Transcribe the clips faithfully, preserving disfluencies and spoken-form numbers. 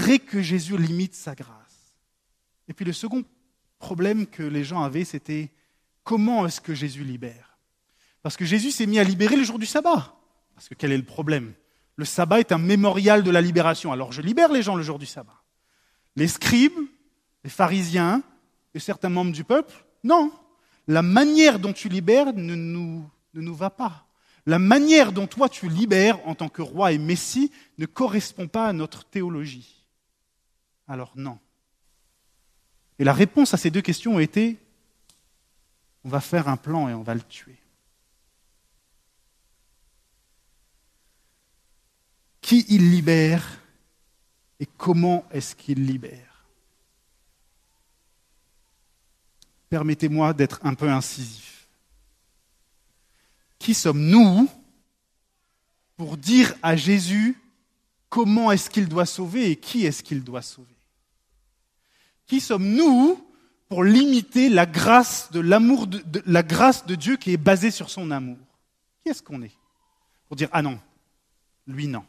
malgré que Jésus limite sa grâce. Et puis le second problème que les gens avaient, c'était comment est-ce que Jésus libère ? Parce que Jésus s'est mis à libérer le jour du sabbat. Parce que quel est le problème ? Le sabbat est un mémorial de la libération. Alors je libère les gens le jour du sabbat. Les scribes, les pharisiens et certains membres du peuple, non. La manière dont tu libères ne nous, ne nous va pas. La manière dont toi tu libères en tant que roi et messie ne correspond pas à notre théologie. Alors non. Et la réponse à ces deux questions a été, on va faire un plan et on va le tuer. Qui il libère et comment est-ce qu'il libère ? Permettez-moi d'être un peu incisif. Qui sommes-nous pour dire à Jésus comment est-ce qu'il doit sauver et qui est-ce qu'il doit sauver ? Qui sommes-nous pour limiter la grâce de l'amour de, de la grâce de Dieu qui est basée sur son amour ? Qui est-ce qu'on est ? Pour dire ah non, lui non.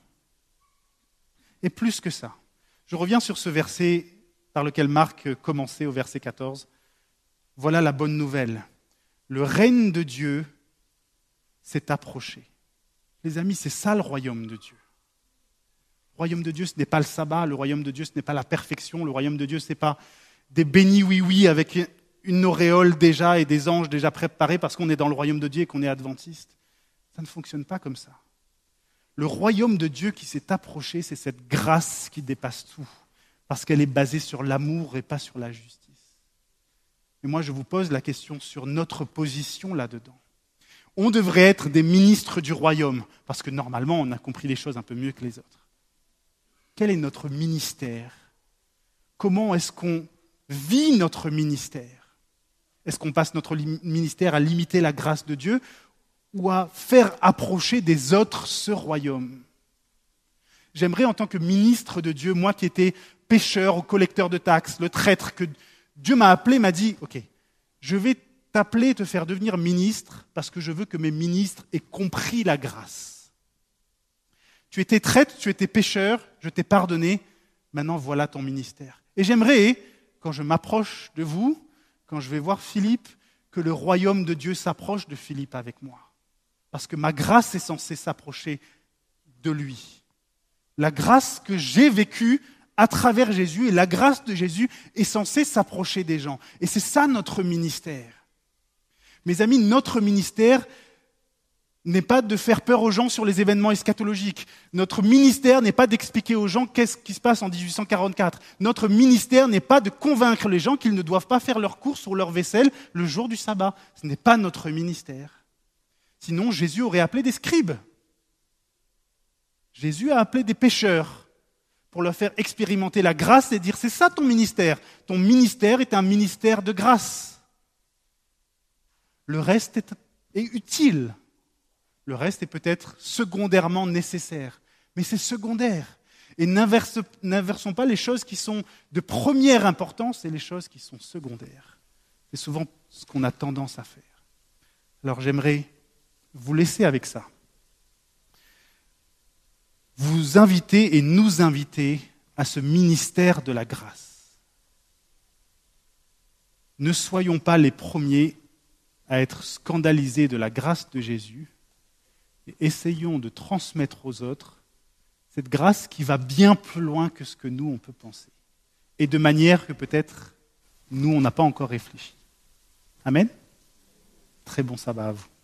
Et plus que ça, je reviens sur ce verset par lequel Marc commençait au verset quatorze. Voilà la bonne nouvelle. Le règne de Dieu s'est approché. Les amis, c'est ça le royaume de Dieu. Le royaume de Dieu, ce n'est pas le sabbat. Le royaume de Dieu, ce n'est pas la perfection. Le royaume de Dieu, ce n'est pas des bénis oui-oui avec une auréole déjà et des anges déjà préparés parce qu'on est dans le royaume de Dieu et qu'on est adventiste. Ça ne fonctionne pas comme ça. Le royaume de Dieu qui s'est approché, c'est cette grâce qui dépasse tout, parce qu'elle est basée sur l'amour et pas sur la justice. Et moi, je vous pose la question sur notre position là-dedans. On devrait être des ministres du royaume, parce que normalement, on a compris les choses un peu mieux que les autres. Quel est notre ministère ? Comment est-ce qu'on vit notre ministère ? Est-ce qu'on passe notre ministère à limiter la grâce de Dieu ou à faire approcher des autres ce royaume ? J'aimerais, en tant que ministre de Dieu, moi qui étais pécheur ou collecteur de taxes, le traître, que Dieu m'a appelé, m'a dit « Ok, je vais t'appeler, te faire devenir ministre, parce que je veux que mes ministres aient compris la grâce. Tu étais traître, tu étais pécheur, je t'ai pardonné, maintenant voilà ton ministère. » Et j'aimerais, quand je m'approche de vous, quand je vais voir Philippe, que le royaume de Dieu s'approche de Philippe avec moi. Parce que ma grâce est censée s'approcher de lui. La grâce que j'ai vécue à travers Jésus et la grâce de Jésus est censée s'approcher des gens. Et c'est ça notre ministère. Mes amis, notre ministère n'est pas de faire peur aux gens sur les événements eschatologiques. Notre ministère n'est pas d'expliquer aux gens qu'est-ce qui se passe en dix-huit cent quarante-quatre. Notre ministère n'est pas de convaincre les gens qu'ils ne doivent pas faire leurs courses ou leur vaisselle le jour du sabbat. Ce n'est pas notre ministère. Sinon, Jésus aurait appelé des scribes. Jésus a appelé des pécheurs pour leur faire expérimenter la grâce et dire « c'est ça ton ministère. Ton ministère est un ministère de grâce. » Le reste est, est utile. Le reste est peut-être secondairement nécessaire. Mais c'est secondaire. Et n'inverse, n'inversons pas les choses qui sont de première importance et les choses qui sont secondaires. C'est souvent ce qu'on a tendance à faire. Alors j'aimerais vous laisser avec ça. Vous inviter et nous inviter à ce ministère de la grâce. Ne soyons pas les premiers à être scandalisés de la grâce de Jésus et essayons de transmettre aux autres cette grâce qui va bien plus loin que ce que nous, on peut penser. Et de manière que peut-être nous, on n'a pas encore réfléchi. Amen ? Très bon sabbat à vous.